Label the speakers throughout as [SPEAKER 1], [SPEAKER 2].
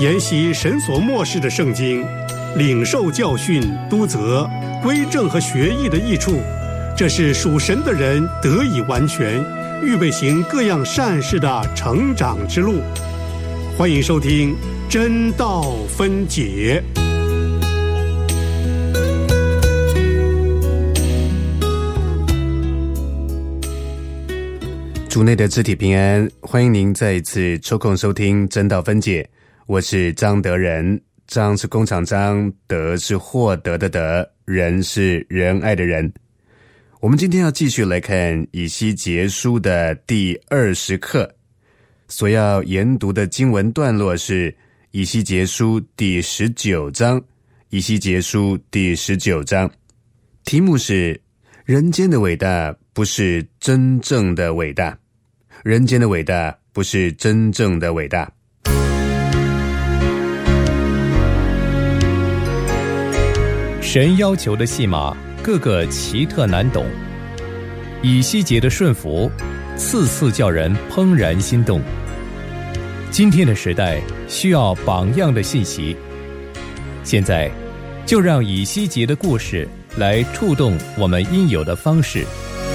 [SPEAKER 1] 研习神所默示的圣经，领受教训、督责、归正和学艺的益处，这是属神的人得以完全，预备行各样善事的成长之路。欢迎收听真道分解。
[SPEAKER 2] 主内的肢体平安，欢迎您再一次抽空收听真道分解。我是张德仁，张是工厂张，德是获得的德，仁是仁爱的仁。我们今天要继续来看以西结书的第20课，所要研读的经文段落是以西结书第19章，以西结书第19章，题目是人间的伟大不是真正的伟大，人间的伟大不是真正的伟大。
[SPEAKER 3] 神要求的戏码个个奇特难懂，以西结的顺服次次叫人怦然心动。今天的时代需要榜样的信息，现在就让以西结的故事来触动我们应有的方式。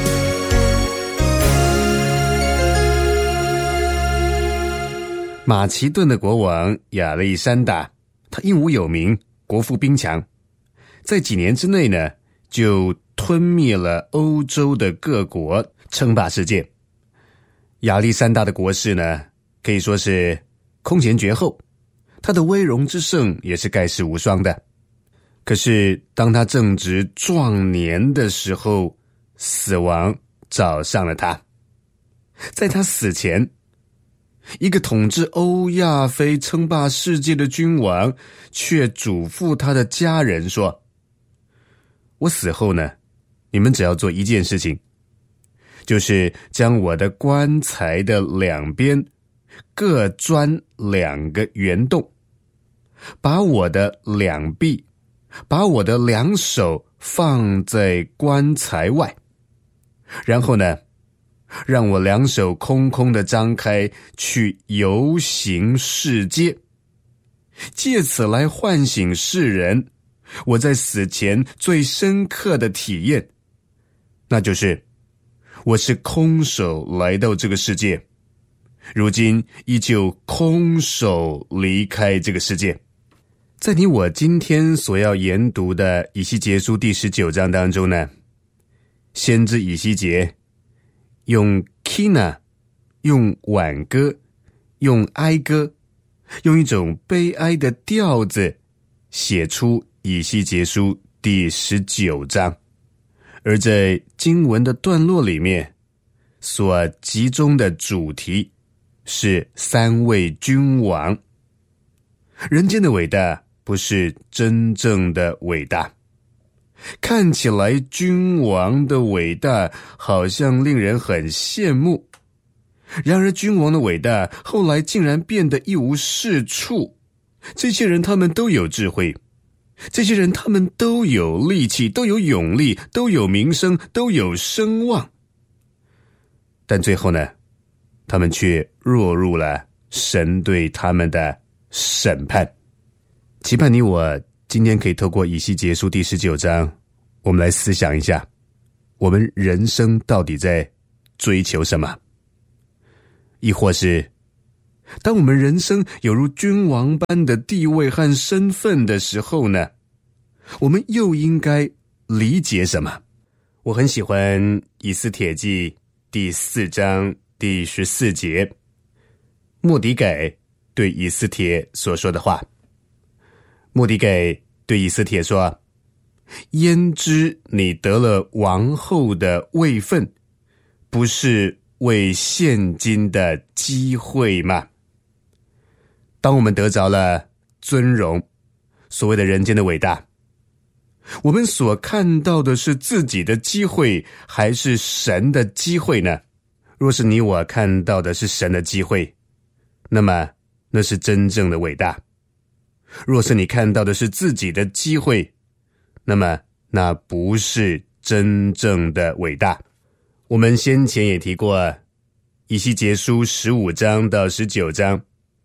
[SPEAKER 2] 马其顿的国王亚历山大，他英武有名，国富兵强，在几年之内呢，就吞灭了欧洲的各国，称霸世界。亚历山大的国势呢，可以说是空前绝后，他的威荣之盛也是盖世无双的。可是当他正值壮年的时候，死亡找上了他。在他死前，一个统治欧亚非称霸世界的君王却嘱咐他的家人说，我死后呢，你们只要做一件事情，就是将我的棺材的两边各钻2个圆洞，把我的两臂，把我的2手放在棺材外，然后呢，让我2手空空的张开去游行世界，借此来唤醒世人我在死前最深刻的体验，那就是我是空手来到这个世界，如今依旧空手离开这个世界。在你我今天所要研读的以西结书第19章当中呢，先知以西结用 kina， 用挽歌，用哀歌，用一种悲哀的调子写出以西结书第19章。而在经文的段落里面所集中的主题是3位君王。人间的伟大不是真正的伟大，看起来君王的伟大好像令人很羡慕，然而君王的伟大后来竟然变得一无是处。这些人他们都有智慧，这些人他们都有力气，都有勇力，都有名声，都有声望，但最后呢，他们却落入了神对他们的审判。期盼你我今天可以透过以西结书第19章，我们来思想一下，我们人生到底在追求什么？亦或是当我们人生有如君王般的地位和身份的时候呢，我们又应该理解什么？我很喜欢以斯帖记第4章第14节，末底改对以斯帖所说的话。末底改对以斯帖说，焉知你得了王后的位分，不是为现今的机会吗？当我们得着了尊荣，所谓的人间的伟大，我们所看到的是自己的机会还是神的机会呢？若是你我看到的是神的机会，那么那是真正的伟大。若是你看到的是自己的机会，那么那不是真正的伟大。我们先前也提过以西结书15章到19章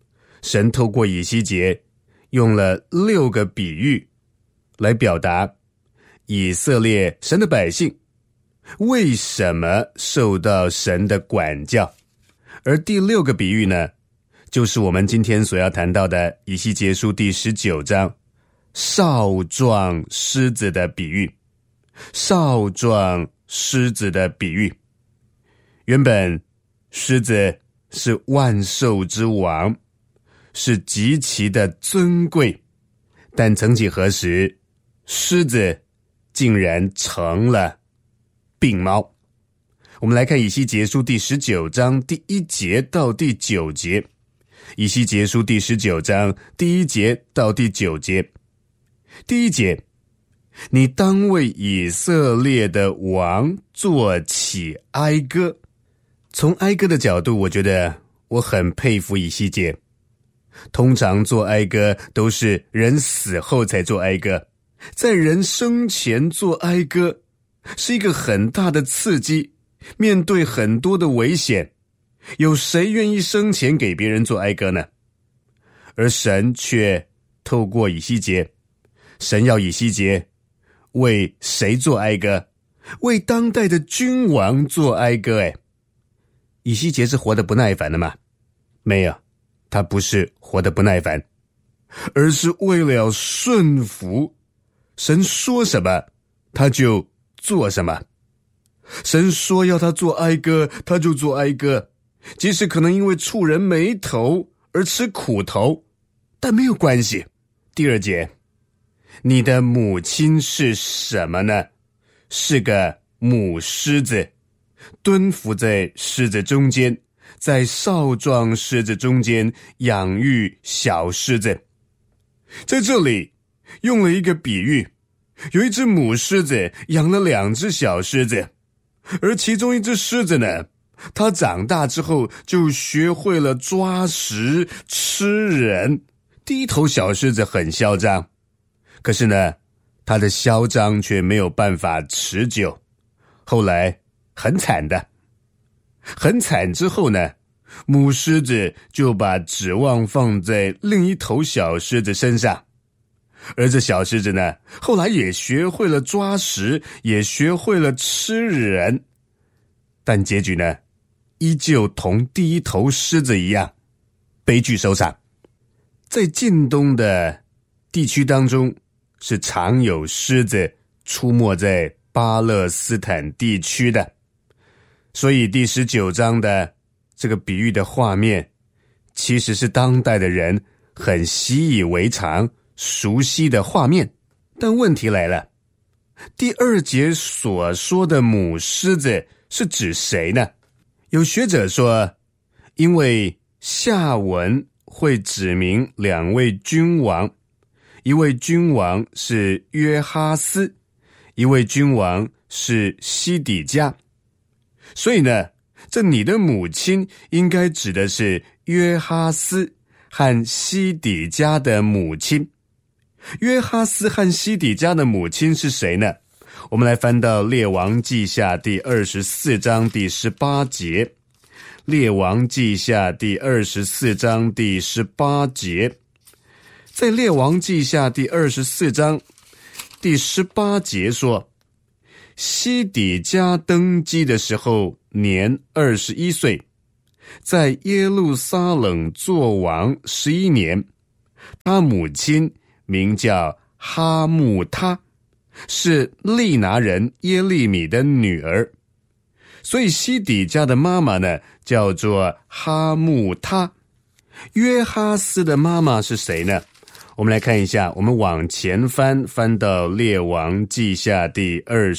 [SPEAKER 2] 神透过以西结用了6个比喻来表达以色列神的百姓为什么受到神的管教。而第6个比喻呢，就是我们今天所要谈到的以西结书第19章少壮狮子的比喻。少壮狮子的比喻，原本狮子是万兽之王，是极其的尊贵，但曾几何时，狮子竟然成了病猫。我们来看以西结书第19章第1节到第9节。以西结书第19章第1节到第9节。第1节，你当为以色列的王作起哀歌。从哀歌的角度，我觉得我很佩服以西结。通常做哀歌都是人死后才做哀歌，在人生前做哀歌是一个很大的刺激，面对很多的危险，有谁愿意生前给别人做哀歌呢？而神却透过以西结，神要以西结为谁做哀歌？为当代的君王做哀歌。以西结是活得不耐烦的吗？没有，他不是活得不耐烦，而是为了顺服神说什么他就做什么。神说要他做哀歌，他就做哀歌，即使可能因为触人眉头而吃苦头，但没有关系。第2节，你的母亲是什么呢？是个母狮子，蹲伏在狮子中间，在少壮狮子中间养育小狮子。在这里用了一个比喻，有一只母狮子养了2只小狮子，而其中一只狮子呢，它长大之后就学会了抓食吃人。第一头小狮子很嚣张，可是呢，它的嚣张却没有办法持久，后来很惨之后呢，母狮子就把指望放在另一头小狮子身上，而这小狮子呢，后来也学会了抓食，也学会了吃人，但结局呢，依旧同第一头狮子一样，悲剧收场。在近东的地区当中，是常有狮子出没在巴勒斯坦地区的，所以第19章的这个比喻的画面，其实是当代的人很习以为常、熟悉的画面。但问题来了，第2节所说的母狮子是指谁呢？有学者说，因为下文会指明2位君王，一位君王是约哈斯，一位君王是西底家，所以呢，这你的母亲应该指的是约哈斯和西底家的母亲。约哈斯和西底家的母亲是谁呢？我们来翻到列王记下第24章第18节。列王记下第24章第18节。在列王记下第24章第18节说，西底家登基的时候年21岁，在耶路撒冷作王11年，他母亲名叫哈木他，是利拿人耶利米的女儿，所以西底家的妈妈呢叫做哈木他。约哈斯的妈妈是谁呢？我们来看一下，我们往前翻到列王记下第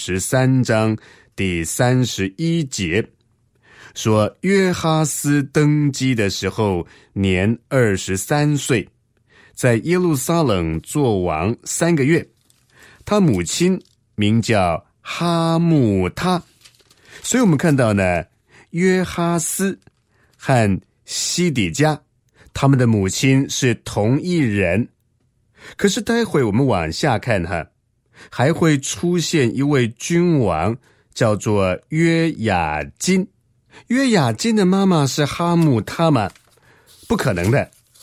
[SPEAKER 2] 23章第31节，说约哈斯登基的时候年23岁，在耶路撒冷作王3个月，他母亲名叫哈木他。所以我们看到呢，约哈斯和西底家他们的母亲是同一人。可是待会我们往下看哈，还会出现一位君王叫做约雅金。约雅金的妈妈是哈木他吗？不可能的，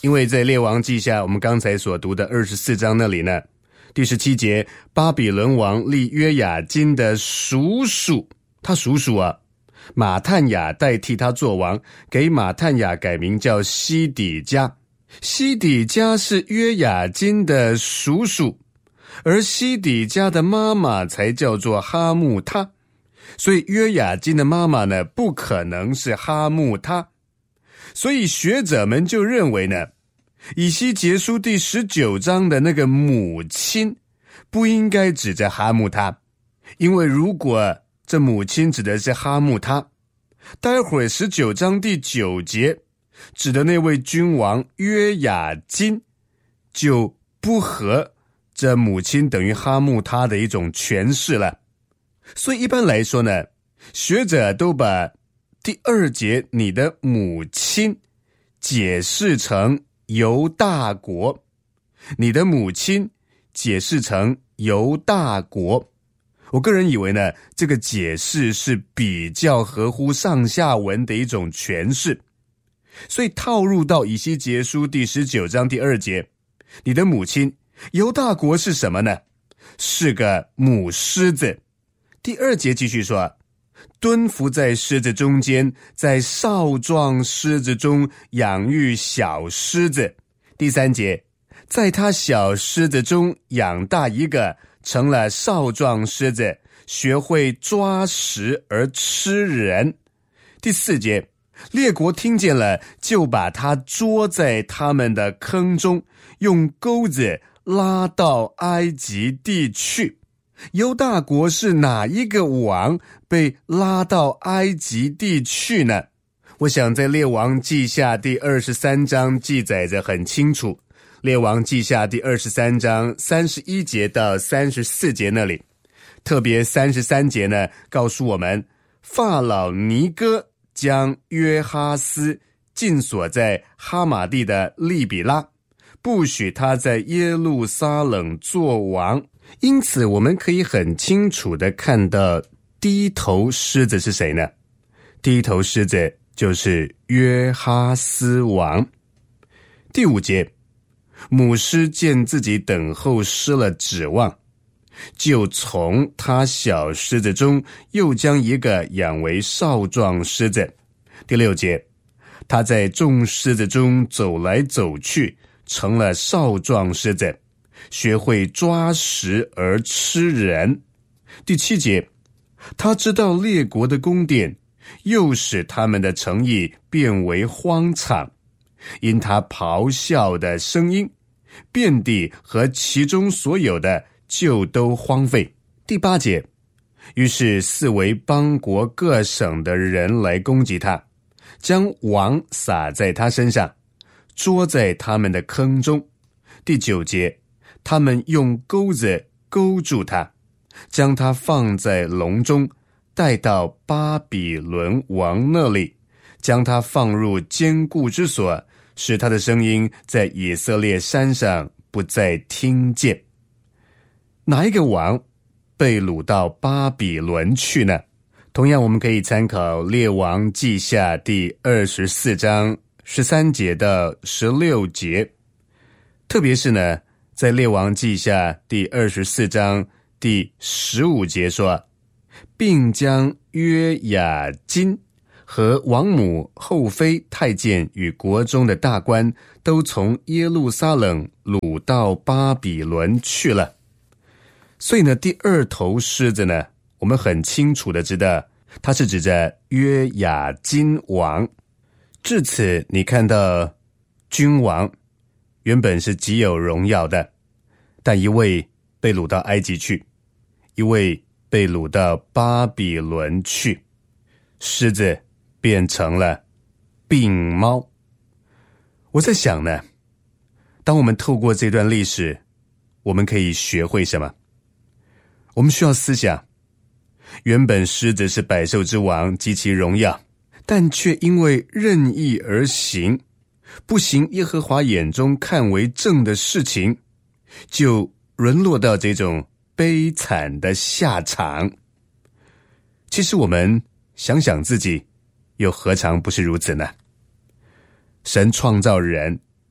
[SPEAKER 2] 因为在列王记下我们刚才所读的24章那里呢，第17节，巴比伦王立约雅斤的叔叔，他叔叔马探雅代替他做王，给马探雅改名叫西底家。西底家是约雅斤的叔叔，而西底家的妈妈才叫做哈木他，所以约雅斤的妈妈呢，不可能是哈木他。所以学者们就认为呢，以西结书第19章的那个母亲不应该指着哈木他，因为如果这母亲指的是哈木他，待会儿19章第9节指的那位君王约雅斤就不合这母亲等于哈木他的一种诠释了。所以一般来说呢，学者都把第2节你的母亲解释成犹大国，你的母亲解释成犹大国。我个人以为呢，这个解释是比较合乎上下文的一种诠释，所以套入到以西结书第19章第2节，你的母亲犹大国是什么呢？是个母狮子。第2节继续说，蹲伏在狮子中间，在少壮狮子中养育小狮子。第3节，在他小狮子中养大一个，成了少壮狮子，学会抓食而吃人。第4节，列国听见了，就把他捉在他们的坑中，用钩子拉到埃及地去。犹大国是哪一个王被拉到埃及地去呢？我想在列王记下第23章记载着很清楚，列王记下第23章31节到34节那里，特别33节呢，告诉我们法老尼哥将约哈斯禁锁在哈马地的利比拉，不许他在耶路撒冷做王。因此我们可以很清楚地看到第一头狮子是谁呢？第一头狮子就是约哈斯王。第5节，母狮见自己等候失了指望，就从他小狮子中又将一个养为少壮狮子。第6节，他在众狮子中走来走去，成了少壮狮子，学会抓食而吃人。第7节，他知道列国的宫殿，又使他们的城邑变为荒场，因他咆哮的声音，遍地和其中所有的就都荒废。第8节，于是四围邦国各省的人来攻击他，将王撒在他身上，捉在他们的坑中。第9节，他们用钩子勾住他，将他放在笼中，带到巴比伦王那里，将他放入坚固之所，使他的声音在以色列山上不再听见。哪一个王被掳到巴比伦去呢？同样我们可以参考列王记下第24章13节到16节，特别是呢，在列王记下第24章第15节说，并将约雅斤和王母后妃太监与国中的大官都从耶路撒冷掳到巴比伦去了。所以呢，第2头狮子呢，我们很清楚的知道它是指着约雅斤王。至此你看到君王原本是极有荣耀的，但一位被掳到埃及去，一位被掳到巴比伦去，狮子变成了病猫。我在想呢，当我们透过这段历史，我们可以学会什么？我们需要思想，原本狮子是百兽之王，极其荣耀，但却因为任意而行，不行耶和华眼中看为正的事情，就沦落到这种悲惨的下场。其实我们想想自己，又何尝不是如此呢？神创造人，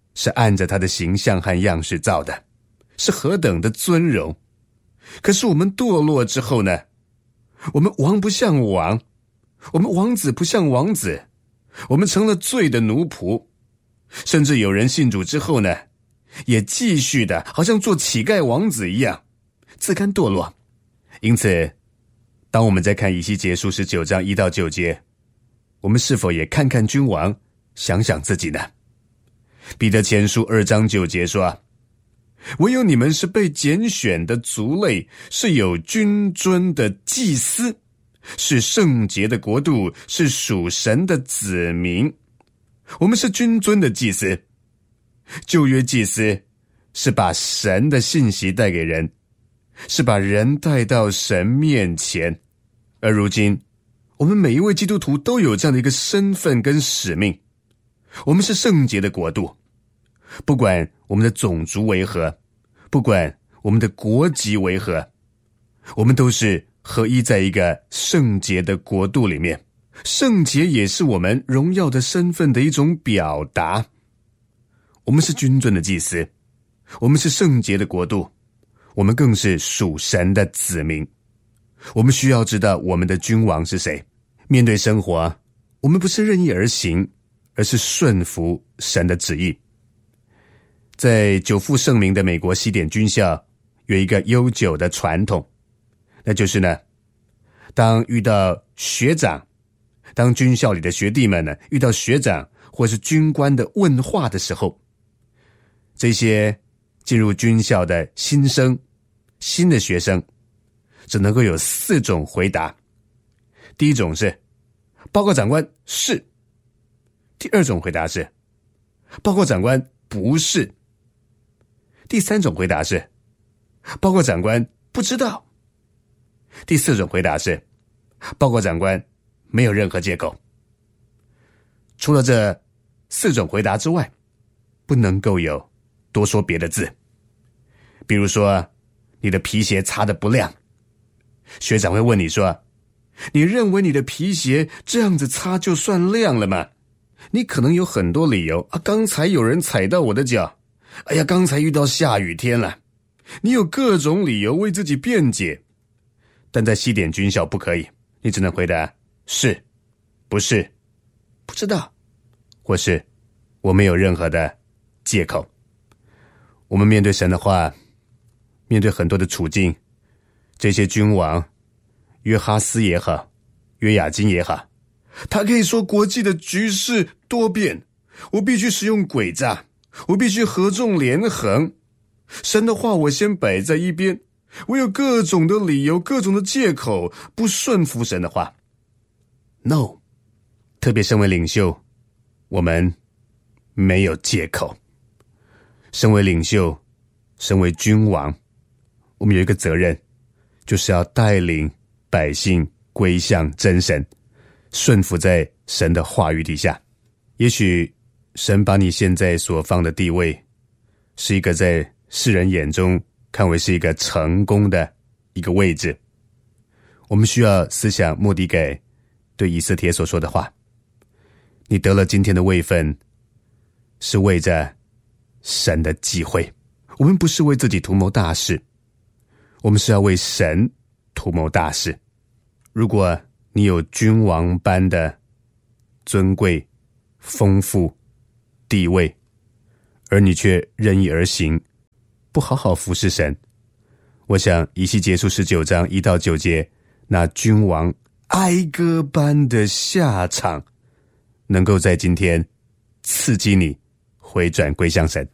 [SPEAKER 2] 是按着他的形象和样式造的，是何等的尊荣。可是我们堕落之后呢，我们王不像王，我们王子不像王子，我们成了罪的奴仆。甚至有人信主之后呢，也继续的好像做乞丐王子一样，自甘堕落。因此当我们在看以西结书19章1到9节，我们是否也看看君王，想想自己呢？彼得前书2章9节说，唯有你们是被拣选的族类，是有君尊的祭司，是圣洁的国度，是属神的子民。我们是君尊的祭司。旧约祭司是把神的信息带给人，是把人带到神面前。而如今我们每一位基督徒都有这样的一个身份跟使命，我们是圣洁的国度。不管我们的种族为何，不管我们的国籍为何，我们都是合一在一个圣洁的国度里面。圣洁也是我们荣耀的身份的一种表达。我们是君尊的祭司，我们是圣洁的国度，我们更是属神的子民。我们需要知道我们的君王是谁。面对生活，我们不是任意而行，而是顺服神的旨意。在久负盛名的美国西点军校有一个悠久的传统，那就是呢，当遇到学长，当军校里的学弟们呢遇到学长或是军官的问话的时候，这些进入军校的新生、新的学生只能够有4种回答。第一种是报告长官是，第二种回答是报告长官不是，第3种回答是报告长官不知道，第4种回答是报告长官没有任何借口。除了这4种回答之外，不能够有多说别的字。比如说你的皮鞋擦得不亮，学长会问你说，你认为你的皮鞋这样子擦就算亮了吗？你可能有很多理由啊，刚才有人踩到我的脚，哎呀，刚才遇到下雨天了。你有各种理由为自己辩解，但在西点军校不可以，你只能回答是、不是、不知道，或是我没有任何的借口。我们面对神的话，面对很多的处境，这些君王，约哈斯也好，约雅斤也好，他可以说国际的局势多变，我必须使用诡诈，我必须合纵连横。神的话我先摆在一边，我有各种的理由，各种的借口，不顺服神的话。No， 特别身为领袖，我们没有借口。身为领袖，身为君王，我们有一个责任，就是要带领百姓归向真神，顺服在神的话语底下。也许神把你现在所放的地位，是一个在世人眼中看为是一个成功的一个位置。我们需要思想末底改对以斯帖所说的话，你得了今天的位分，是为着神的忌讳。我们不是为自己图谋大事，我们是要为神图谋大事。如果你有君王般的尊贵、丰富、地位，而你却任意而行，不好好服侍神，我想以西结书19章1到9节，那君王哀歌般的下场，能够在今天刺激你回转归向神。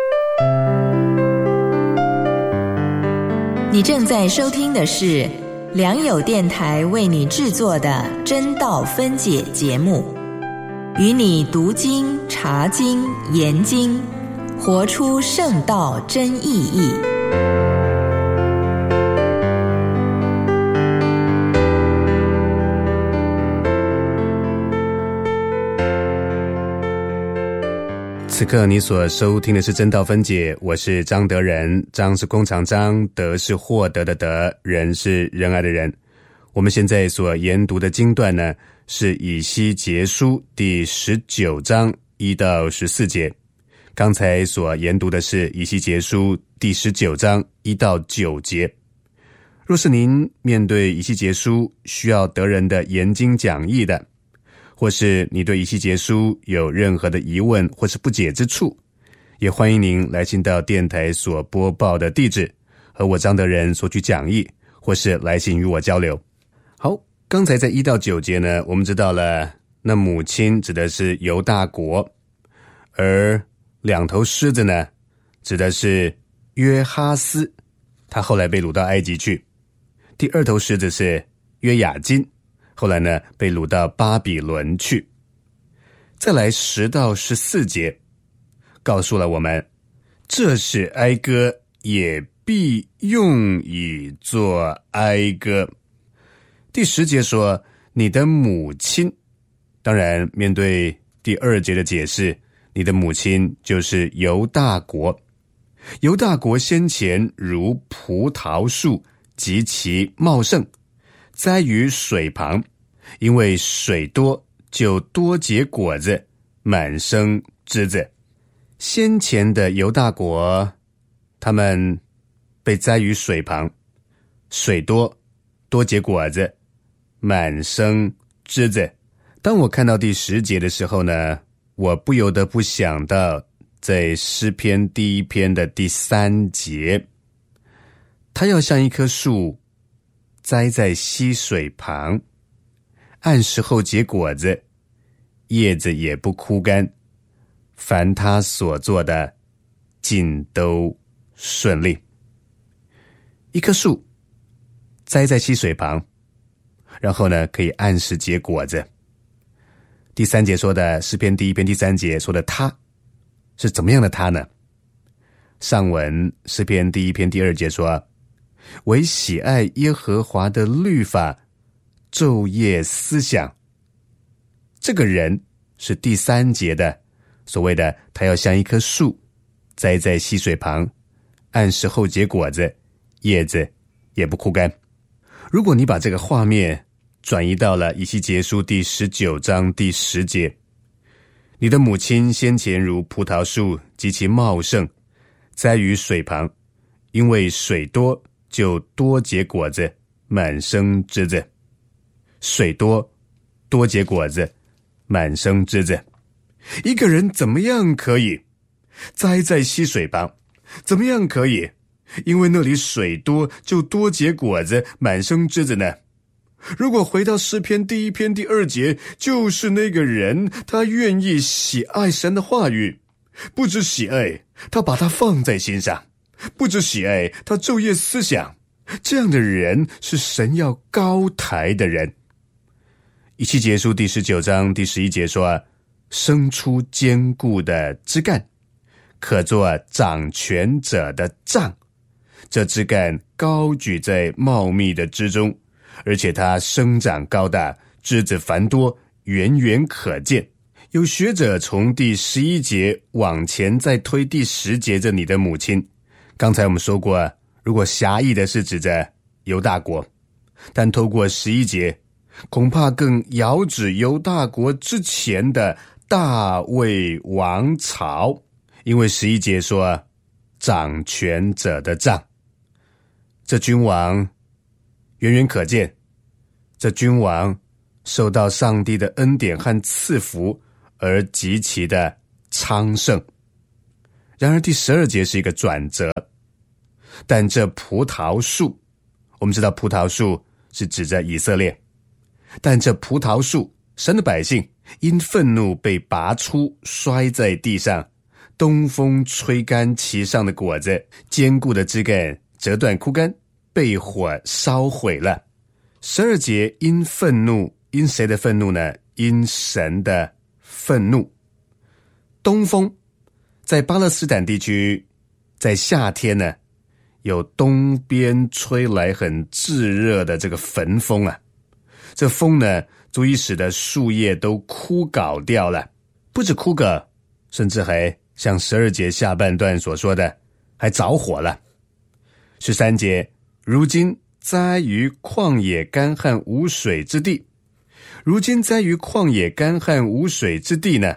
[SPEAKER 4] 你正在收听的是良友电台为你制作的真道分解节目，与你读经、查经、研经，活出圣道真意义。
[SPEAKER 2] 此刻你所收听的是真道分解，我是张德仁，张是弓长张，德是获得的德，仁是仁爱的仁。我们现在所研读的经段呢，是以西结书第19章1到14节。 刚才所研读的是以西结书第19章1到9节。若是您面对以西结书需要得人的研经讲义的，或是你对以西结书有任何的疑问或是不解之处，也欢迎您来信到电台所播报的地址，和我张德仁索取讲义，或是来信与我交流。好，刚才在1到9节呢，我们知道了那母亲指的是犹大国，而两头狮子呢，指的是约哈斯，他后来被掳到埃及去。第二头狮子是约雅斤，后来呢被掳到巴比伦去。再来10到14节告诉了我们，这是哀歌，也必用以作哀歌。第10节说你的母亲，当然面对第2节的解释，你的母亲就是犹大国。犹大国先前如葡萄树极其茂盛，栽于水旁，因为水多就多结果子，满生枝子。先前的犹大国，他们被栽于水旁，水多，多结果子，满生枝子。当我看到第10节的时候呢，我不由得不想到在诗篇第1篇的第3节，它要像一棵树栽在溪水旁，按时候结果子，叶子也不枯干，凡他所做的尽都顺利。一棵树栽在溪水旁，然后呢可以按时结果子。第3节说的诗篇第1篇第3节说的他是怎么样的他呢？上文诗篇第1篇第2节说，唯喜爱耶和华的律法，昼夜思想。这个人是第3节的所谓的他要像一棵树栽在溪水旁，按时候结果子，叶子也不枯干。如果你把这个画面转移到了以西结书第19章第10节，你的母亲先前如葡萄树极其茂盛，栽于水旁，因为水多就多结果子，满生枝子。水多，多结果子，满生枝子。一个人怎么样可以栽在溪水旁？怎么样可以因为那里水多就多结果子，满生枝子呢？如果回到诗篇第1篇第2节，就是那个人他愿意喜爱神的话语，不只喜爱，他把它放在心上，不只喜爱，他昼夜思想，这样的人是神要高抬的人。以西结书第19章第11节说，生出坚固的枝干，可作掌权者的杖，这枝干高举在茂密的枝中，而且它生长高大，枝子繁多，远远可见。有学者从第11节往前再推第10节着你的母亲。刚才我们说过，如果狭义的是指着犹大国，但透过11节，恐怕更遥指犹大国之前的大卫王朝，因为11节说掌权者的杖，这君王远远可见，这君王受到上帝的恩典和赐福而极其的昌盛。然而第12节是一个转折，但这葡萄树，我们知道葡萄树是指着以色列，但这葡萄树，神的百姓因愤怒被拔出，摔在地上，东风吹干其上的果子，坚固的枝干折断枯干，被火烧毁了。12节因愤怒，因谁的愤怒呢？因神的愤怒。东风在巴勒斯坦地区，在夏天呢，有东边吹来很炙热的这个焚风啊，这风呢足以使得树叶都枯槁掉了，不止枯槁，甚至还像12节下半段所说的，还着火了。13节，如今栽于旷野干旱无水之地。如今栽于旷野干旱无水之地呢，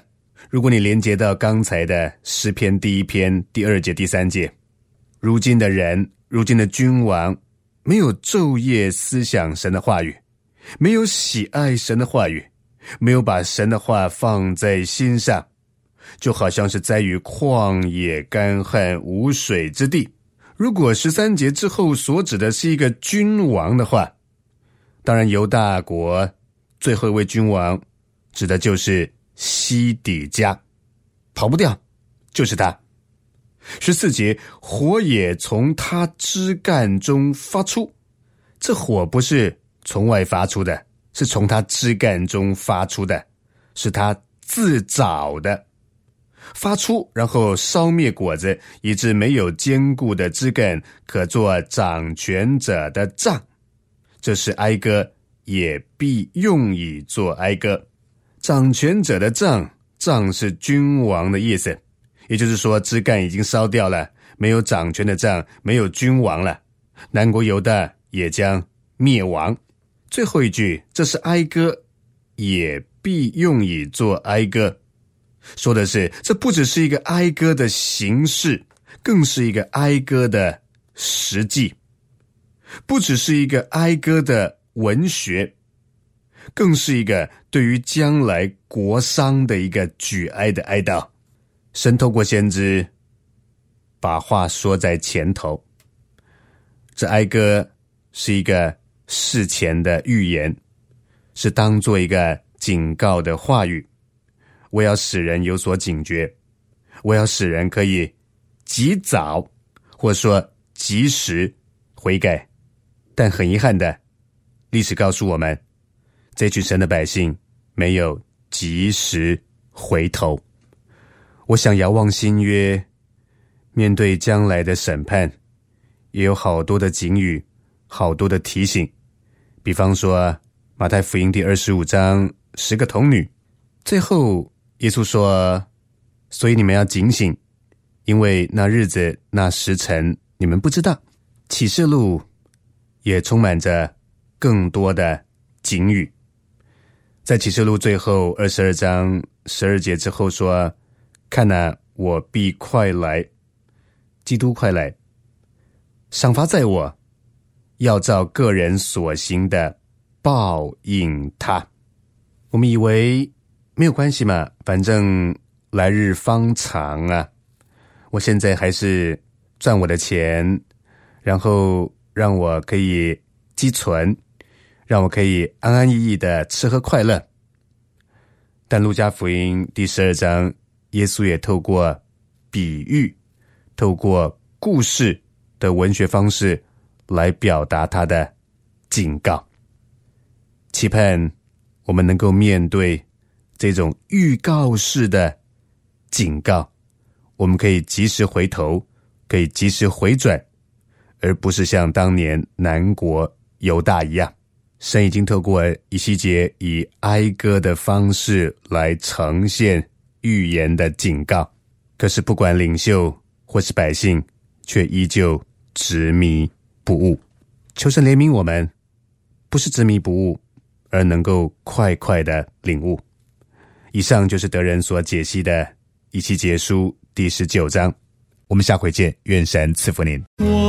[SPEAKER 2] 如果你连接到刚才的诗篇第1篇第2节第3节，如今的人，如今的君王，没有昼夜思想神的话语，没有喜爱神的话语，没有把神的话放在心上，就好像是栽于旷野干旱无水之地。如果13节之后所指的是一个君王的话，当然犹大国最后一位君王指的就是西底家，跑不掉，就是他。14节，火也从他枝干中发出，这火不是从外发出的，是从他枝干中发出的，是他自找的，发出然后烧灭果子，以致没有坚固的枝干可做掌权者的杖。这是哀歌，也必用以作哀歌。掌权者的杖，杖是君王的意思，也就是说枝干已经烧掉了，没有掌权的杖，没有君王了，南国犹大也将灭亡。最后一句，这是哀歌，也必用以作哀歌，说的是这不只是一个哀歌的形式，更是一个哀歌的实际，不只是一个哀歌的文学，更是一个对于将来国丧的一个举哀的哀悼。神透过先知把话说在前头，这哀歌是一个事前的预言，是当作一个警告的话语。我要使人有所警觉，我要使人可以及早或说及时悔改。但很遗憾的，历史告诉我们，这群神的百姓没有及时回头。我想遥望新约，面对将来的审判，也有好多的警语，好多的提醒。比方说马太福音第25章10个童女，最后耶稣说，所以你们要警醒，因为那日子那时辰你们不知道。启示录也充满着更多的警语。在启示录最后22章12节之后说，看哪，我必快来，基督快来，赏罚在我，要照个人所行的报应他。我们以为没有关系嘛，反正来日方长啊，我现在还是赚我的钱，然后让我可以积存，让我可以安安逸逸的吃喝快乐。但路加福音第12章，耶稣也透过比喻，透过故事的文学方式来表达他的警告，期盼我们能够面对这种预告式的警告，我们可以及时回头，可以及时回转，而不是像当年南国犹大一样，神已经透过以西结以哀歌的方式来呈现预言的警告，可是不管领袖或是百姓，却依旧执迷不悟。求神怜悯我们，不是执迷不悟，而能够快快的领悟。以上就是德仁所解析的以西结书第19章，我们下回见，愿神赐福您。